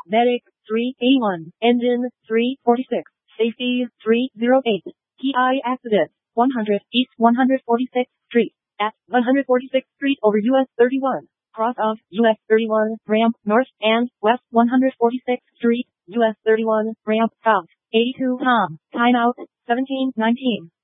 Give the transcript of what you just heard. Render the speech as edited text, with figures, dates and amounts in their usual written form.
Medic 381. Engine 346. Safety 308. PI accident 100 East 146th Street. At 146th Street over US 31. Cross of US 31 ramp north and west 146th Street. US 31 ramp south. 82 Tom. Timeout 1719.